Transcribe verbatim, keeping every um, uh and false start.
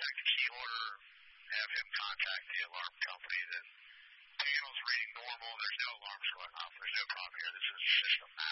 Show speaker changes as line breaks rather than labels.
contact the key holder, have him contact the alarm company. The panel's reading normal. There's no alarms going off. There's no problem here. This is system